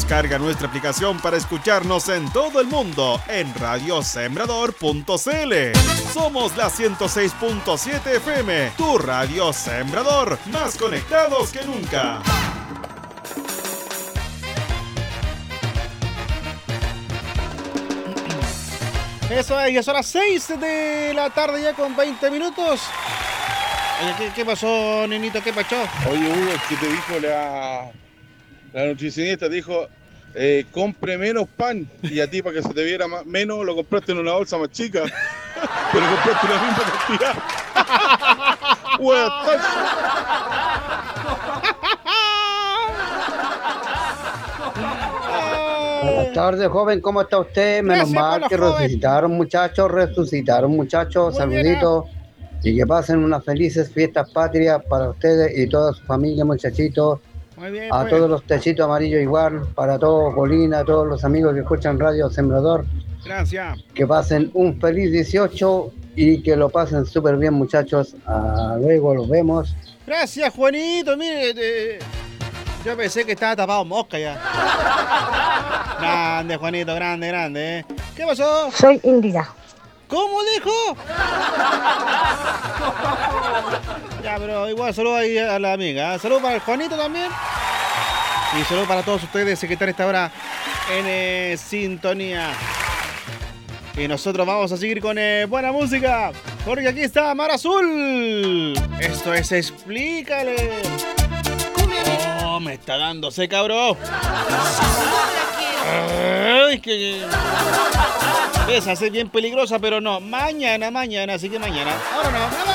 Descarga nuestra aplicación para escucharnos en todo el mundo en radiosembrador.cl. Somos la 106.7 FM, tu radio Sembrador, más conectados que nunca. Eso es, ya son las 6 de la tarde ya con 20 minutos. ¿Qué pasó, nenito? ¿Qué pasó? Oye, Hugo, ¿qué te dijo la nutricionista? Te dijo, compre menos pan. Y a ti, para que se te viera menos, lo compraste en una bolsa más chica. Pero compraste la misma cantidad. Buenas tardes, joven, ¿cómo está usted? Menos mal que resucitaron, muchachos. Saluditos. Y que pasen unas felices fiestas patrias para ustedes y toda su familia, muchachitos. Muy bien, a pues. Todos los techitos amarillos igual, para todos, Colina, a todos los amigos que escuchan Radio Sembrador. Gracias. Que pasen un feliz 18 y que lo pasen súper bien, muchachos. Luego los vemos. Gracias, Juanito. Mire, yo pensé que estaba tapado mosca ya. Grande, Juanito, grande. ¿Qué pasó? Soy Indira. ¿Cómo dijo? Ya, pero igual saludo ahí a la amiga. Saludo para el Juanito también. Y saludo para todos ustedes que están a esta hora en sintonía. Y nosotros vamos a seguir con buena música. Porque aquí está Mar Azul. Esto es Explícale. Oh, me está dando seca, bro. Ay, que... Esa es bien peligrosa, pero no. Mañana, así que mañana. Ahora no.